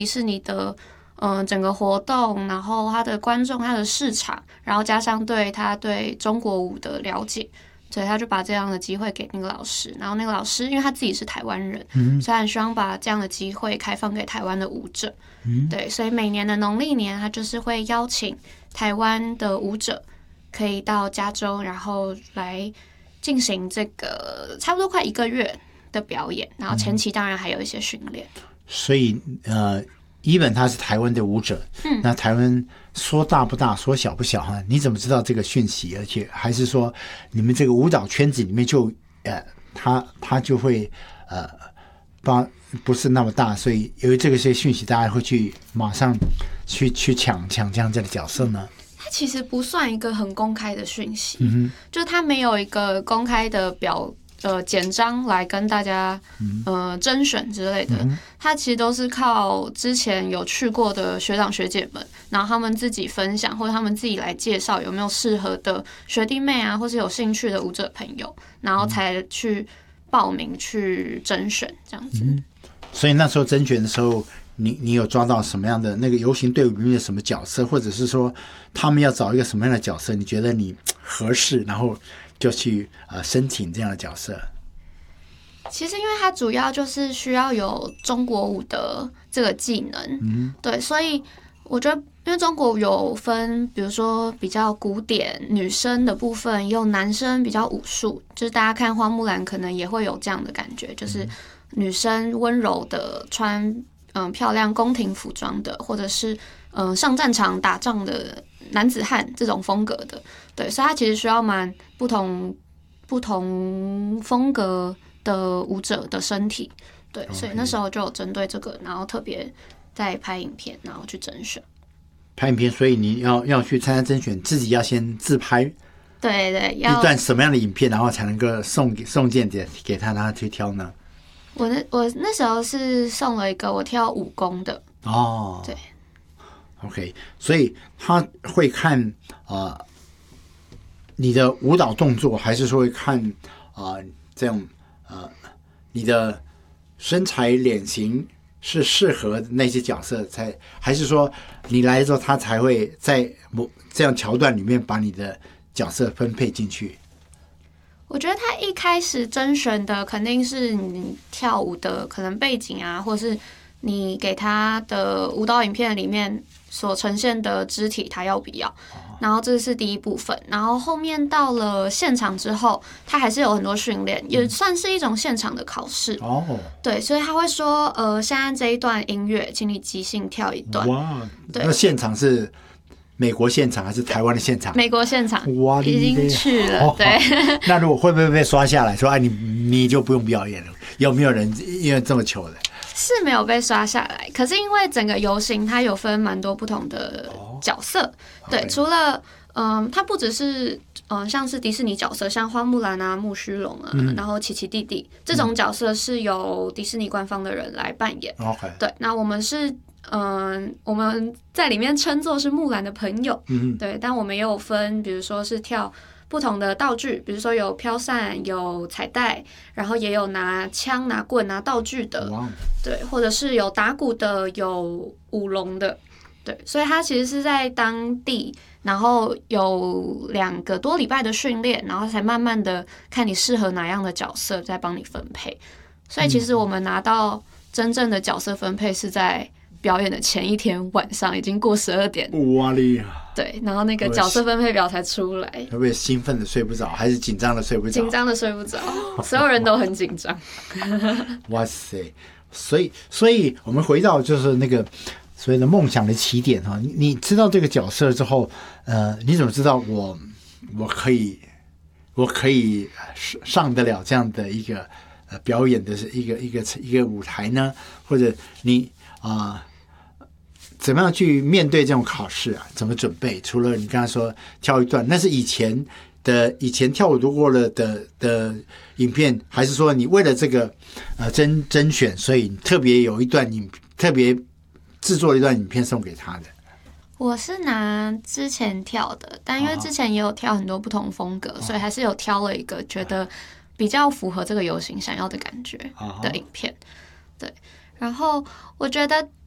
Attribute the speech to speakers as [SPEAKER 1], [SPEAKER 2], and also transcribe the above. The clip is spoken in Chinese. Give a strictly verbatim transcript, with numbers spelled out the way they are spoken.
[SPEAKER 1] 迪士尼的嗯、呃、整个活动，然后他的观众、他的市场，然后加上对他对中国舞的了解。所以他就把这样的机会给那个老师，然后那个老师因为他自己是台湾人，嗯、所以很希望把这样的机会开放给台湾的舞者。嗯、对，所以每年的农历年，他就是会邀请台湾的舞者可以到加州，然后来进行这个差不多快一个月的表演，然后前期当然还有一些训练。
[SPEAKER 2] 嗯、所以呃，even 他是台湾的舞者，嗯，那台湾说大不大，说小不小哈？你怎么知道这个讯息？而且还是说你们这个舞蹈圈子里面就呃，他他就会呃，帮不是那么大，所以由于这个些讯息，大家会去马上去去抢抢这样这样的角色呢？
[SPEAKER 1] 它其实不算一个很公开的讯息，嗯、就是它没有一个公开的表。呃，简章来跟大家呃甄选之类的，它其实都是靠之前有去过的学长学姐们，然后他们自己分享，或者他们自己来介绍有没有适合的学弟妹啊，或是有兴趣的舞者朋友，然后才去报名去甄选这样子。嗯、
[SPEAKER 2] 所以那时候甄选的时候，你你有抓到什么样的那个游行队伍里面的什么角色，或者是说他们要找一个什么样的角色，你觉得你合适，然后就去呃申请这样的角色？
[SPEAKER 1] 其实因为它主要就是需要有中国舞的这个技能，嗯、对，所以我觉得因为中国舞有分，比如说比较古典女生的部分，也有男生比较武术，就是大家看花木兰可能也会有这样的感觉，就是女生温柔的穿嗯、呃、漂亮宫廷服装的，或者是嗯、呃、上战场打仗的男子汉这种风格的，对，所以它其实需要蛮不同不同风格的舞者的身体，对， okay. 所以那时候就有针对这个，然后特别在拍影片，然后去甄选。
[SPEAKER 2] 拍影片，所以你要要去参加甄选，自己要先自拍，
[SPEAKER 1] 对对，
[SPEAKER 2] 一段什么样的影片，然后才能够送给送件给给他，让他去挑呢？
[SPEAKER 1] 我那我那时候是送了一个我跳武功的哦，对
[SPEAKER 2] ，OK， 所以他会看呃你的舞蹈动作，还是说会看啊、呃、这样？呃，你的身材脸型是适合那些角色才，还是说你来的时候他才会在某这样桥段里面把你的角色分配进去？
[SPEAKER 1] 我觉得他一开始甄选的肯定是你跳舞的可能背景啊，或是你给他的舞蹈影片里面所呈现的肢体他要不要，然后这是第一部分，然后后面到了现场之后，他还是有很多训练，也算是一种现场的考试哦。对，所以他会说，呃，现在这一段音乐，请你即兴跳一段。
[SPEAKER 2] 哇，那现场是美国现场还是台湾的现场？
[SPEAKER 1] 美国现场，哇，已经去了。哦、对，
[SPEAKER 2] 那如果会不会被刷下来说，哎，你你就不用表演了？有没有人因为这么糗的？
[SPEAKER 1] 是没有被刷下来，可是因为整个游行它有分蛮多不同的角色，哦、对， okay. 除了嗯，它不只是嗯像是迪士尼角色，像花木兰啊、木须龙啊，嗯、然后奇奇弟弟这种角色是由迪士尼官方的人来扮演。
[SPEAKER 2] OK，
[SPEAKER 1] 对，那我们是嗯我们在里面称作是木兰的朋友，嗯，对，但我们也有分，比如说是跳不同的道具，比如说有飘扇、有彩带，然后也有拿枪、拿棍、拿道具的， wow. 对，或者是有打鼓的、有舞龙的，对，所以他其实是在当地，然后有两个多礼拜的训练，然后才慢慢的看你适合哪样的角色，再帮你分配。所以其实我们拿到真正的角色分配是在表演的前一天晚上，已经过十二点，
[SPEAKER 2] 哇哩！
[SPEAKER 1] 对，然后那个角色分配表才出来。
[SPEAKER 2] 会不会兴奋的睡不着，还是紧张的睡不着？
[SPEAKER 1] 紧张的睡不着，所有人都很紧张。
[SPEAKER 2] 哇塞！所以，所以我们回到就是那个所谓的梦想的起点哈。你你知道这个角色之后，呃，你怎么知道我我可以我可以上得了这样的一个呃表演的一个一个一个舞台呢？或者你啊？呃怎么样去面对这种考试啊？怎么准备？除了你刚才说跳一段，那是以前的以前跳舞读过了的的影片，还是说你为了这个呃甄甄选，所以特别有一段影特别制作了一段影片送给他的？
[SPEAKER 1] 我是拿之前跳的，但因为之前也有跳很多不同风格，哦、所以还是有挑了一个觉得比较符合这个游行想要的感觉的影片。对，然后我觉得